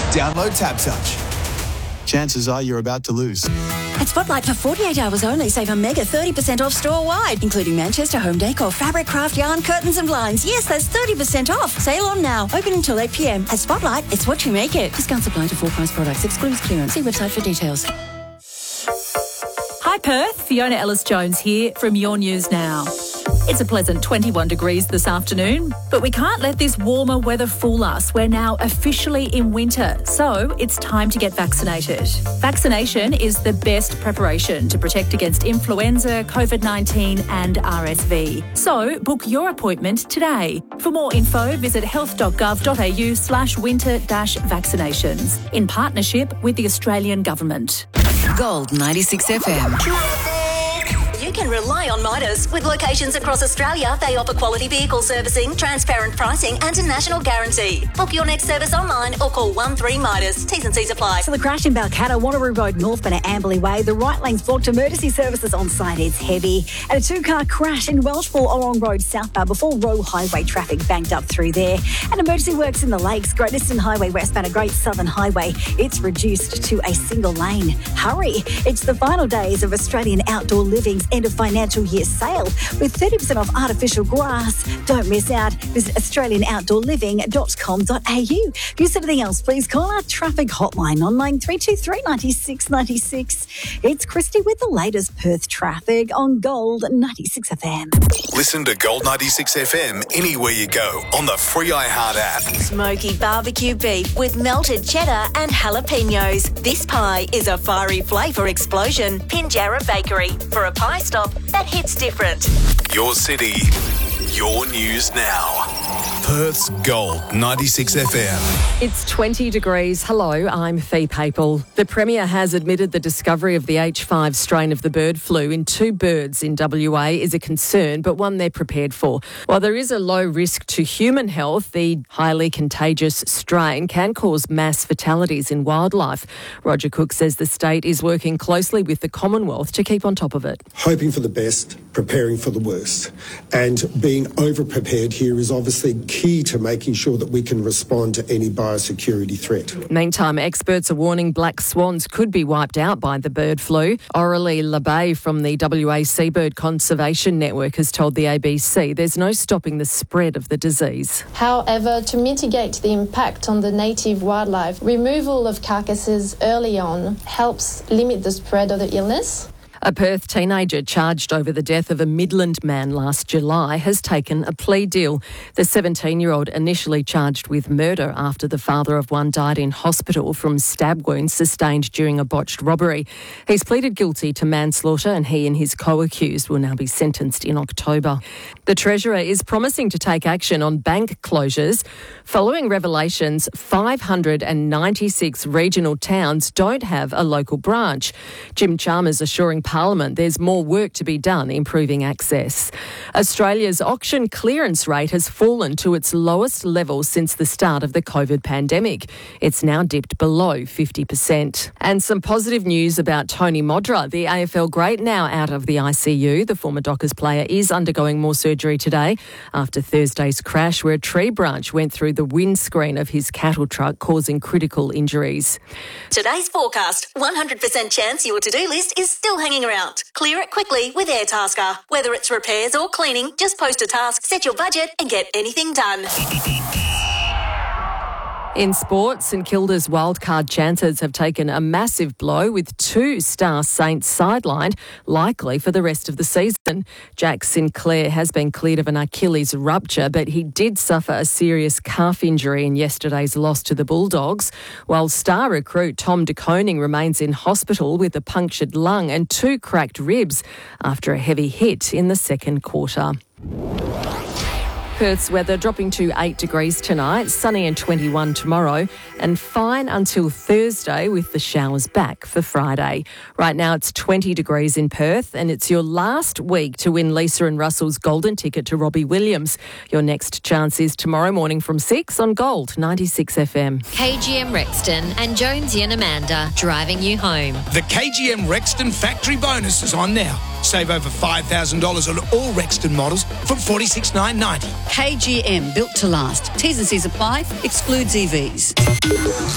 Download TapTouch. Chances are you're about to lose. At Spotlight, for 48 hours only, save a mega 30% off store-wide, including Manchester home decor, fabric, craft, yarn, curtains and blinds. Yes, that's 30% off. Sale on now. Open until 8 p.m. At Spotlight, it's what you make it. Discounts apply to full-price products. Excludes clearance. See website for details. Hi Perth, Fiona Ellis-Jones here from Your News Now. It's a pleasant 21 degrees this afternoon, but we can't let this warmer weather fool us. We're now officially in winter, so it's time to get vaccinated. Vaccination is the best preparation to protect against influenza, COVID-19 and RSV. So book your appointment today. For more info, visit health.gov.au/winter-vaccinations in partnership with the Australian Government. Gold 96 FM. You can rely on Midas. With locations across Australia, they offer quality vehicle servicing, transparent pricing and a national guarantee. Book your next service online or call 13 Midas. T's and C's apply. So the crash in Balcatta, Wanneroo Road northbound at Amberley Way. The right lane's blocked. Emergency services on site. It's heavy. And a two-car crash in Welshpool, Orong Road southbound before Roe Highway. Traffic banked up through there. And emergency works in the Lakes. Great Eastern Highway westbound at Great Southern Highway. It's reduced to a single lane. Hurry. It's the final days of Australian Outdoor Living's end of financial year sale with 30% off artificial grass. Don't miss out. Visit australianoutdoorliving.com.au. If you see anything else, please call our traffic hotline on line 323 96 96. It's Christy with the latest Perth traffic on Gold 96 FM. Listen to Gold 96 FM anywhere you go on the free iHeart app. Smoky barbecue beef with melted cheddar and jalapenos. This pie is a fiery flavour explosion. Pinjarra Bakery for a pie stop that hits different. Your city, your news now. Perth's Gold 96 FM. It's 20 degrees. Hello, I'm Fee Papel. The Premier has admitted the discovery of the H5 strain of the bird flu in 2 birds in WA is a concern, but one they're prepared for. While there is a low risk to human health, the highly contagious strain can cause mass fatalities in wildlife. Roger Cook says the state is working closely with the Commonwealth to keep on top of it. Hoping for the best, preparing for the worst. And being over-prepared here is obviously key to making sure that we can respond to any biosecurity threat. Meantime, experts are warning black swans could be wiped out by the bird flu. Aurelie Labay from the WA Seabird Conservation Network has told the ABC there's no stopping the spread of the disease. However, to mitigate the impact on the native wildlife, removal of carcasses early on helps limit the spread of the illness. A Perth teenager charged over the death of a Midland man last July has taken a plea deal. The 17-year-old initially charged with murder after the father of one died in hospital from stab wounds sustained during a botched robbery. He's pleaded guilty to manslaughter and he and his co-accused will now be sentenced in October. The Treasurer is promising to take action on bank closures. Following revelations, 596 regional towns don't have a local branch. Jim Chalmers assuring Parliament there's more work to be done improving access. Australia's auction clearance rate has fallen to its lowest level since the start of the COVID pandemic. It's now dipped below 50%. And some positive news about Tony Modra, the AFL great, now out of the ICU. The former Dockers player is undergoing more surgery today after Thursday's crash where a tree branch went through the windscreen of his cattle truck, causing critical injuries. Today's forecast, 100% chance your to-do list is still hanging around. Clear it quickly with Airtasker. Whether it's repairs or cleaning, just post a task, set your budget and get anything done. In sport, St Kilda's wildcard chances have taken a massive blow with 2 star Saints sidelined, likely for the rest of the season. Jack Sinclair has been cleared of an Achilles rupture, but he did suffer a serious calf injury in yesterday's loss to the Bulldogs, while star recruit Tom De Koning remains in hospital with a punctured lung and 2 cracked ribs after a heavy hit in the second quarter. Perth's weather dropping to 8 degrees tonight, sunny and 21 tomorrow, and fine until Thursday with the showers back for Friday. Right now it's 20 degrees in Perth and it's your last week to win Lisa and Russell's golden ticket to Robbie Williams. Your next chance is tomorrow morning from 6 on Gold 96 FM. KGM Rexton and Jonesy and Amanda driving you home. The KGM Rexton factory bonus is on now. Save over $5,000 on all Rexton models from $46,990. KGM, built to last. T's and C's apply, excludes EVs.